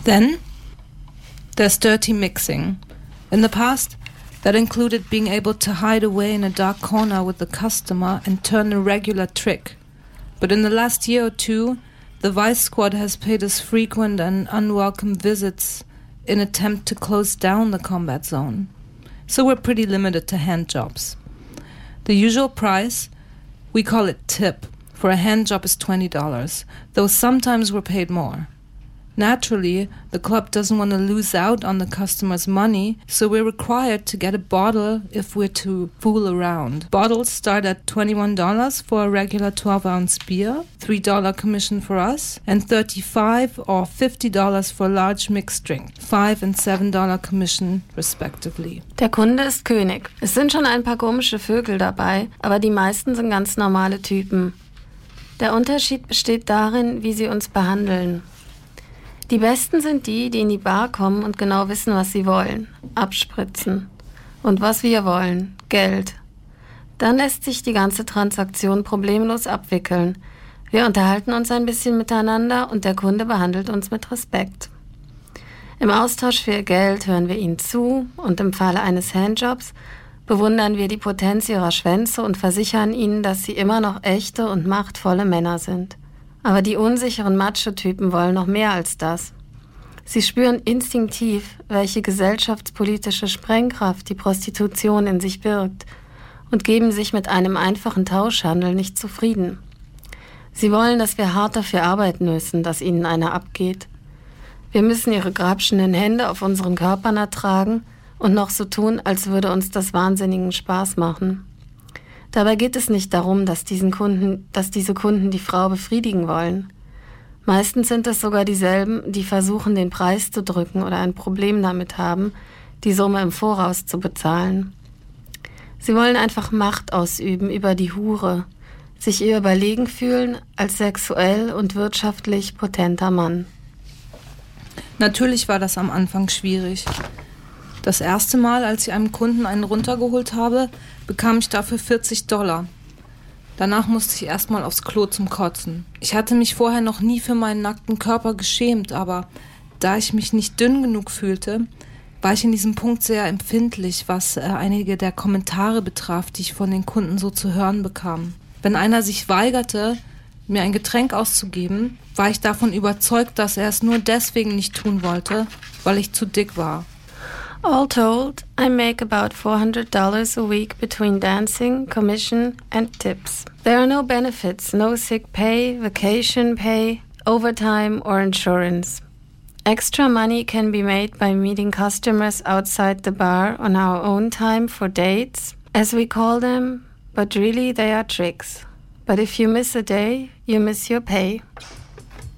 Then there's dirty mixing. In the past, that included being able to hide away in a dark corner with the customer and turn a regular trick. But in the last year or two, the Vice Squad has paid us frequent and unwelcome visits in attempt to close down the combat zone. So we're pretty limited to hand jobs. The usual price, we call it tip, for a hand job is $20, though sometimes we're paid more. Naturally, the club doesn't want to lose out on the customer's money, so we're required to get a bottle if we're to fool around. Bottles start at $21 for a regular 12-ounce beer, $3 commission for us, and $35 or $50 for a large mixed drink, $5 and $7 commission respectively. Der Kunde ist König. Es sind schon ein paar komische Vögel dabei, aber die meisten sind ganz normale Typen. Der Unterschied besteht darin, wie sie uns behandeln. Die Besten sind die, die in die Bar kommen und genau wissen, was sie wollen. Abspritzen. Und was wir wollen. Geld. Dann lässt sich die ganze Transaktion problemlos abwickeln. Wir unterhalten uns ein bisschen miteinander und der Kunde behandelt uns mit Respekt. Im Austausch für ihr Geld hören wir ihnen zu und im Falle eines Handjobs bewundern wir die Potenz ihrer Schwänze und versichern ihnen, dass sie immer noch echte und machtvolle Männer sind. Aber die unsicheren Macho-Typen wollen noch mehr als das. Sie spüren instinktiv, welche gesellschaftspolitische Sprengkraft die Prostitution in sich birgt und geben sich mit einem einfachen Tauschhandel nicht zufrieden. Sie wollen, dass wir hart dafür arbeiten müssen, dass ihnen einer abgeht. Wir müssen ihre grapschenden Hände auf unseren Körpern ertragen und noch so tun, als würde uns das wahnsinnigen Spaß machen. Dabei geht es nicht darum, dass diese Kunden die Frau befriedigen wollen. Meistens sind es sogar dieselben, die versuchen, den Preis zu drücken oder ein Problem damit haben, die Summe im Voraus zu bezahlen. Sie wollen einfach Macht ausüben über die Hure, sich ihr überlegen fühlen als sexuell und wirtschaftlich potenter Mann. Natürlich war das am Anfang schwierig. Das erste Mal, als ich einem Kunden einen runtergeholt habe, bekam ich dafür $40. Danach musste ich erstmal aufs Klo zum Kotzen. Ich hatte mich vorher noch nie für meinen nackten Körper geschämt, aber da ich mich nicht dünn genug fühlte, war ich in diesem Punkt sehr empfindlich, was einige der Kommentare betraf, die ich von den Kunden so zu hören bekam. Wenn einer sich weigerte, mir ein Getränk auszugeben, war ich davon überzeugt, dass er es nur deswegen nicht tun wollte, weil ich zu dick war. All told, I make about $400 a week between dancing, commission and tips. There are no benefits, no sick pay, vacation pay, overtime or insurance. Extra money can be made by meeting customers outside the bar on our own time for dates, as we call them, but really they are tricks. But if you miss a day, you miss your pay.